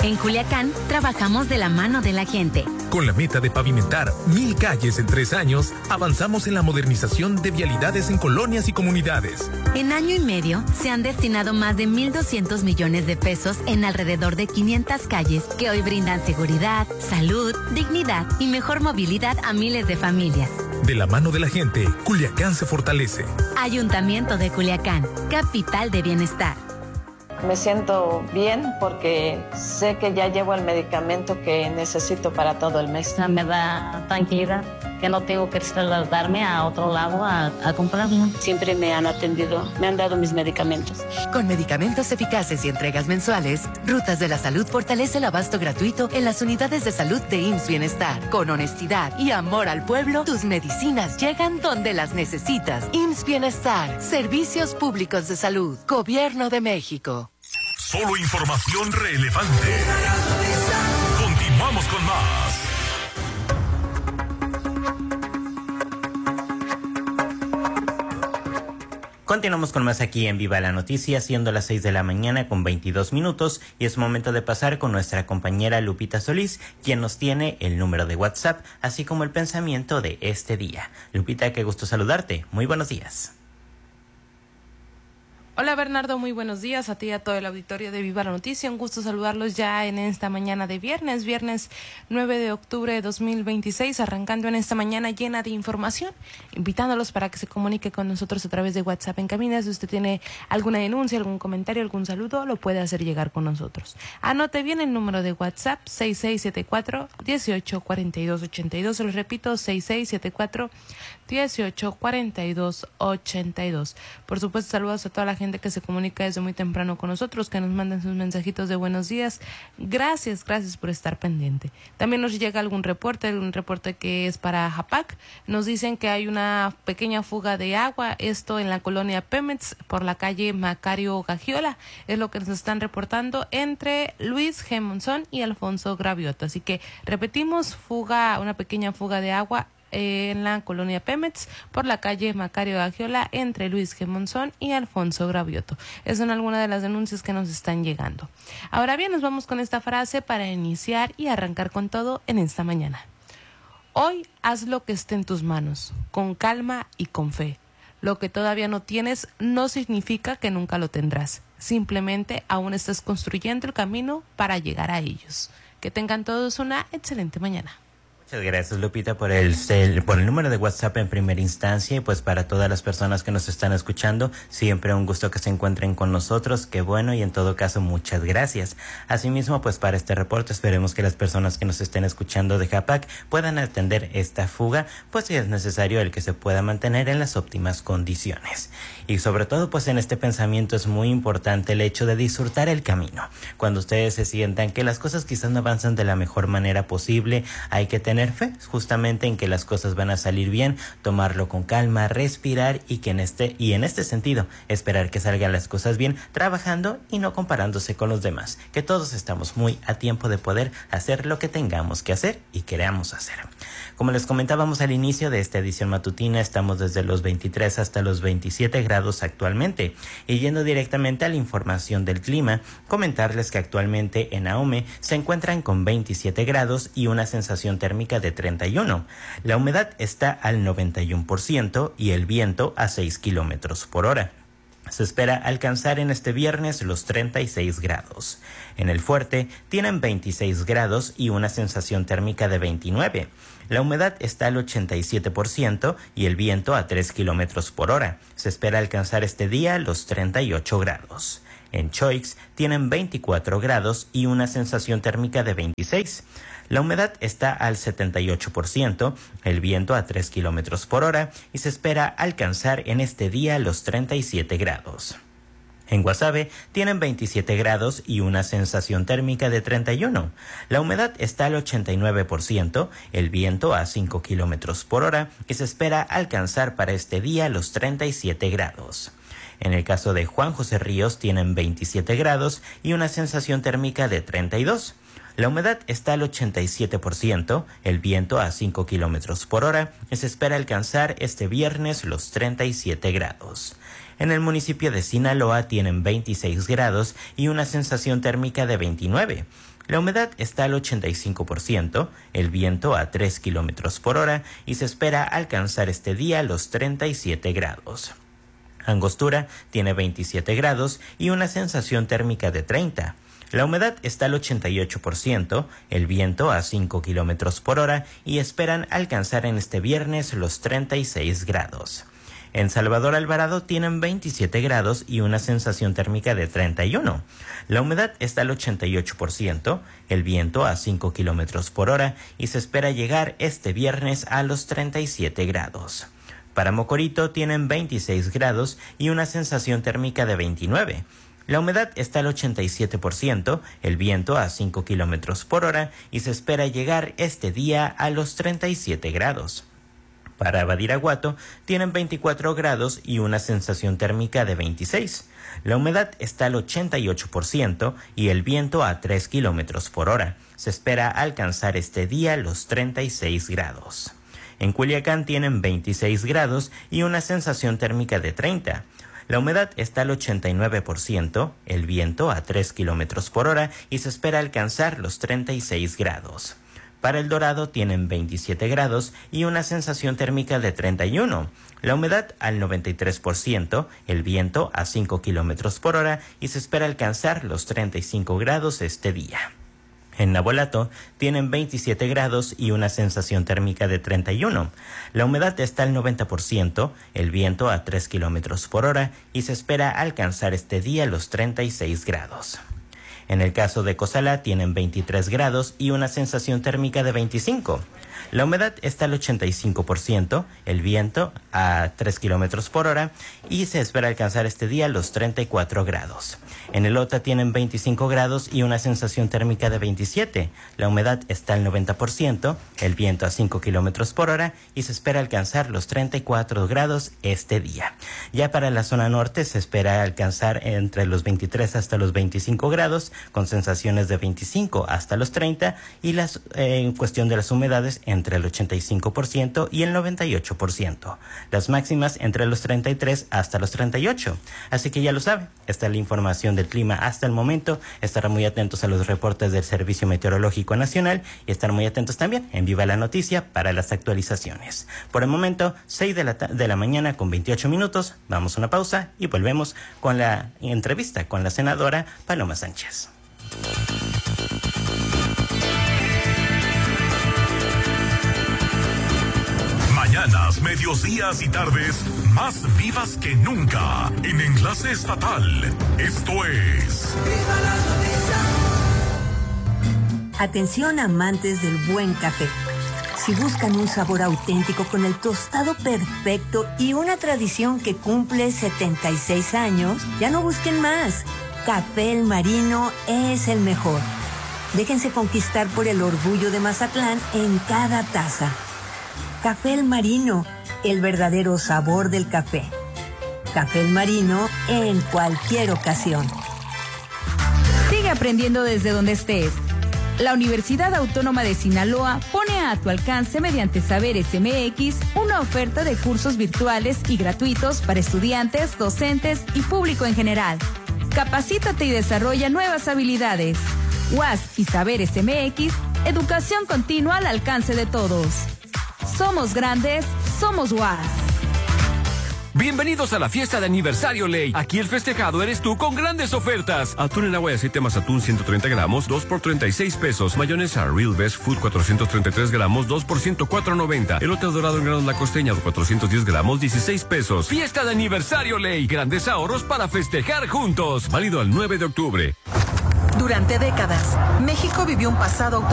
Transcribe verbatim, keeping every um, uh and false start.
En Culiacán, trabajamos de la mano de la gente. Con la meta de pavimentar mil calles en tres años, avanzamos en la modernización de vialidades en colonias y comunidades. En año y medio, se han destinado más de mil doscientos millones de pesos en alrededor de quinientas calles que hoy brindan seguridad, salud, dignidad y mejor movilidad a miles de familias. De la mano de la gente, Culiacán se fortalece. Ayuntamiento de Culiacán, capital de bienestar. Me siento bien porque sé que ya llevo el medicamento que necesito para todo el mes. Me da tranquilidad que no tengo que trasladarme a otro lado a, a comprarlo. Siempre me han atendido, me han dado mis medicamentos. Con medicamentos eficaces y entregas mensuales, Rutas de la Salud fortalece el abasto gratuito en las unidades de salud de I M S S Bienestar. Con honestidad y amor al pueblo, tus medicinas llegan donde las necesitas. I M S S Bienestar, Servicios Públicos de Salud, Gobierno de México. Solo información relevante. Continuamos con más. Continuamos con más aquí en Viva la Noticia, siendo las seis de la mañana con veintidós minutos, y es momento de pasar con nuestra compañera Lupita Solís, quien nos tiene el número de WhatsApp, así como el pensamiento de este día. Lupita, qué gusto saludarte. Muy buenos días. Hola Bernardo, muy buenos días a ti y a todo el auditorio de Viva la Noticia. Un gusto saludarlos ya en esta mañana de viernes, viernes nueve de octubre de dos mil veintiséis, arrancando en esta mañana llena de información, invitándolos para que se comunique con nosotros a través de WhatsApp en cabina. Si usted tiene alguna denuncia, algún comentario, algún saludo, lo puede hacer llegar con nosotros. Anote bien el número de WhatsApp, seis seis siete cuatro, uno ocho cuatro dos ocho dos, se lo repito, seis seis siete cuatro, uno ocho cuatro dos ocho dos. Por supuesto, saludos a toda la gente que se comunica desde muy temprano con nosotros, que nos mandan sus mensajitos de buenos días. Gracias, gracias por estar pendiente. También nos llega algún reporte, un reporte que es para Japac. Nos dicen que hay una pequeña fuga de agua, esto en la colonia Pemex, por la calle Macario Gagiola. Es lo que nos están reportando entre Luis G. Monzón y Alfonso Gravioto. Así que repetimos, fuga, una pequeña fuga de agua en la colonia Pemex por la calle Macario Gagiola entre Luis G. Monzón y Alfonso Gravioto. Esas son algunas de las denuncias que nos están llegando. Ahora bien, nos vamos con esta frase para iniciar y arrancar con todo en esta mañana. Hoy haz lo que esté en tus manos, con calma y con fe. Lo que todavía no tienes no significa que nunca lo tendrás. Simplemente aún estás construyendo el camino para llegar a ellos. Que tengan todos una excelente mañana. Muchas gracias, Lupita, por el, el por el número de WhatsApp en primera instancia, y pues para todas las personas que nos están escuchando, siempre un gusto que se encuentren con nosotros, qué bueno, y en todo caso muchas gracias. Asimismo, pues para este reporte esperemos que las personas que nos estén escuchando de Japac puedan atender esta fuga, pues si es necesario el que se pueda mantener en las óptimas condiciones. Y sobre todo, pues en este pensamiento es muy importante el hecho de disfrutar el camino. Cuando ustedes se sientan que las cosas quizás no avanzan de la mejor manera posible, hay que tener fe justamente en que las cosas van a salir bien, tomarlo con calma, respirar y que en este y en este sentido esperar que salgan las cosas bien, trabajando y no comparándose con los demás, que todos estamos muy a tiempo de poder hacer lo que tengamos que hacer y queramos hacer. Como les comentábamos al inicio de esta edición matutina, estamos desde los veintitrés hasta los veintisiete grados actualmente, y yendo directamente a la información del clima, comentarles que actualmente en Ahome se encuentran con veintisiete grados y una sensación térmica de treinta y uno. La humedad está al noventa y uno por ciento y el viento a seis kilómetros por hora. Se espera alcanzar en este viernes los treinta y seis grados. En el Fuerte tienen veintiséis grados y una sensación térmica de veintinueve. La humedad está al ochenta y siete por ciento y el viento a tres kilómetros por hora. Se espera alcanzar este día los treinta y ocho grados. En Choix tienen veinticuatro grados y una sensación térmica de veintiséis. La humedad está al setenta y ocho por ciento, el viento a tres kilómetros por hora y se espera alcanzar en este día los treinta y siete grados. En Guasave tienen veintisiete grados y una sensación térmica de treinta y uno. La humedad está al ochenta y nueve por ciento, el viento a cinco kilómetros por hora y se espera alcanzar para este día los treinta y siete grados. En el caso de Juan José Ríos tienen veintisiete grados y una sensación térmica de treinta y dos. La humedad está al ochenta y siete por ciento, el viento a cinco kilómetros por hora y se espera alcanzar este viernes los treinta y siete grados. En el municipio de Sinaloa tienen veintiséis grados y una sensación térmica de veintinueve. La humedad está al ochenta y cinco por ciento, el viento a tres kilómetros por hora y se espera alcanzar este día los treinta y siete grados. Angostura tiene veintisiete grados y una sensación térmica de treinta. La humedad está al ochenta y ocho por ciento, el viento a cinco kilómetros por hora y esperan alcanzar en este viernes los treinta y seis grados. En Salvador Alvarado tienen veintisiete grados y una sensación térmica de treinta y uno. La humedad está al ochenta y ocho por ciento, el viento a cinco kilómetros por hora y se espera llegar este viernes a los treinta y siete grados. Para Mocorito tienen veintiséis grados y una sensación térmica de veintinueve. La humedad está al ochenta y siete por ciento, el viento a cinco kilómetros por hora y se espera llegar este día a los treinta y siete grados. Para Badiraguato tienen veinticuatro grados y una sensación térmica de veintiséis. La humedad está al ochenta y ocho por ciento y el viento a tres kilómetros por hora. Se espera alcanzar este día los treinta y seis grados. En Culiacán tienen veintiséis grados y una sensación térmica de treinta. La humedad está al ochenta y nueve por ciento, el viento a tres kilómetros por hora y se espera alcanzar los treinta y seis grados. Para El Dorado tienen veintisiete grados y una sensación térmica de treinta y uno. La humedad al noventa y tres por ciento, el viento a cinco kilómetros por hora y se espera alcanzar los treinta y cinco grados este día. En Navolato tienen veintisiete grados y una sensación térmica de treinta y uno. La humedad está al noventa por ciento, el viento a tres kilómetros por hora y se espera alcanzar este día los treinta y seis grados. En el caso de Cozalá tienen veintitrés grados y una sensación térmica de veinticinco. La humedad está al ochenta y cinco por ciento, el viento a tres kilómetros por hora y se espera alcanzar este día los treinta y cuatro grados. En el Ota tienen veinticinco grados y una sensación térmica de veintisiete. La humedad está al noventa por ciento, el viento a cinco kilómetros por hora y se espera alcanzar los treinta y cuatro grados este día. Ya para la zona norte se espera alcanzar entre los veintitrés hasta los veinticinco grados, con sensaciones de veinticinco hasta los treinta y las eh, en cuestión de las humedades entre el ochenta y cinco por ciento y el noventa y ocho por ciento. Las máximas entre los treinta y tres hasta los treinta y ocho. Así que ya lo saben, esta es la información del clima hasta el momento. Estar muy atentos a los reportes del Servicio Meteorológico Nacional y estar muy atentos también en Viva la Noticia para las actualizaciones. Por el momento, seis de la, de la mañana con veintiocho minutos. Vamos a una pausa y volvemos con la entrevista con la senadora Paloma Sánchez. Mañanas, medios días y tardes más vivas que nunca en Enlace Estatal. Esto es Viva la Noticia. Atención amantes del buen café. Si buscan un sabor auténtico con el tostado perfecto y una tradición que cumple setenta y seis años, ya no busquen más. Café El Marino es el mejor. Déjense conquistar por el orgullo de Mazatlán en cada taza. Café El Marino, el verdadero sabor del café. Café El Marino en cualquier ocasión. Sigue aprendiendo desde donde estés. La Universidad Autónoma de Sinaloa pone a tu alcance mediante Saberes M X una oferta de cursos virtuales y gratuitos para estudiantes, docentes y público en general. Capacítate y desarrolla nuevas habilidades. U A S y Saberes M X, educación continua al alcance de todos. Somos grandes, somos U A S. Bienvenidos a la fiesta de aniversario Ley. Aquí el festejado eres tú con grandes ofertas. Atún en agua y aceite más atún ciento treinta gramos, dos por treinta y seis pesos. Mayonesa Real Best Food cuatrocientos treinta y tres gramos, dos por ciento cuatro noventa. Elote dorado en granos La Costeña cuatrocientos diez gramos, dieciséis pesos. Fiesta de aniversario Ley. Grandes ahorros para festejar juntos. Válido al nueve de octubre. Durante décadas, México vivió un pasado